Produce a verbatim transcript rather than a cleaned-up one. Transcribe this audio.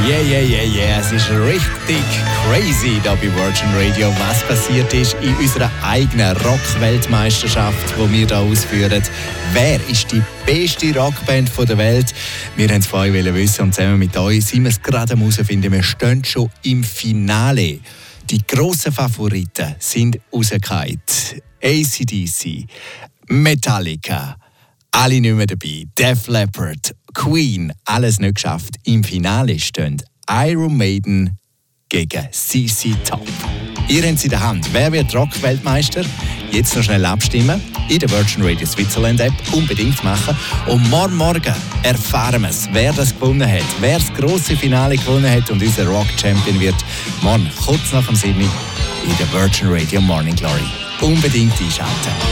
Yeah, yeah, yeah, yeah. Es ist richtig crazy da bei Virgin Radio, was passiert ist in unserer eigenen Rock-Weltmeisterschaft, die wir hier ausführen. Wer ist die beste Rockband der Welt? Wir wollten es von euch wissen und zusammen mit euch sind wir es gerade am herausfinden. Wir stehen schon im Finale. Die grossen Favoriten sind rausgefallen. A C D C, Metallica, alle nicht mehr dabei. Def Leppard, Queen, alles nicht geschafft. Im Finale stehen Iron Maiden gegen C C Top. Ihr habt es in der Hand. Wer wird Rock-Weltmeister? Jetzt noch schnell abstimmen. In der Virgin Radio Switzerland App unbedingt machen. Und morgen Morgen erfahren wir es, wer das gewonnen hat. Wer das grosse Finale gewonnen hat und unser Rock-Champion wird. Morgen kurz nach dem sieben in der Virgin Radio Morning Glory. Unbedingt einschalten.